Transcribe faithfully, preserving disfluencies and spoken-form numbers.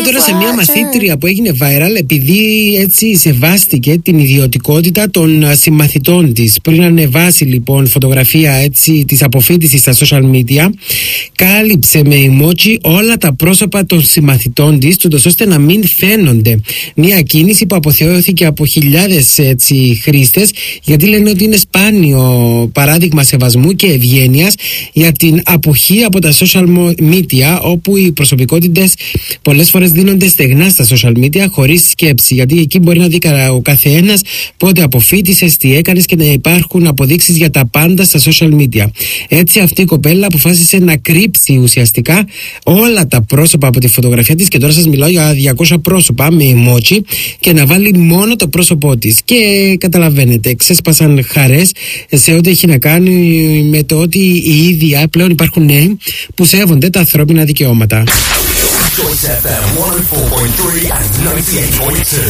τώρα σε μια μαθήτρια που έγινε viral επειδή έτσι σεβάστηκε την ιδιωτικότητα των συμμαθητών της. Πριν ανεβάσει λοιπόν φωτογραφία έτσι της αποφοίτησης στα social media, κάλυψε με emoji όλα τα πρόσωπα των συμμαθητών της, τούτος ώστε να μην φαίνονται. Μια κίνηση που αποθεώθηκε από χιλιάδες έτσι χρήστες, γιατί λένε ότι είναι σπάνιο παράδειγμα σεβασμού και ευγένειας για την αποχή από τα social media, όπου οι προσωπικότητες πολλές φορές δίνονται στεγνά στα social media χωρίς σκέψη, γιατί εκεί μπορεί να δει ο καθένας πότε αποφοίτησες, τι έκανες και να υπάρχουν αποδείξεις για τα πάντα στα social media. Έτσι αυτή η κοπέλα αποφάσισε να κρύψει ουσιαστικά όλα τα πρόσωπα από τη φωτογραφία της, και τώρα σας μιλάω για διακόσια πρόσωπα με emoji, και να βάλει μόνο το πρόσωπό της. Και καταλαβαίνετε, ξέσπασαν χαρές σε ό,τι έχει να κάνει με το ότι η ίδια πλέον υπάρχουν νέοι που σέβονται τα ανθρώπινα δικαιώματα. Joyce εφ εμ εκατόν τέσσερα κόμμα τρία and ninety-eight point two.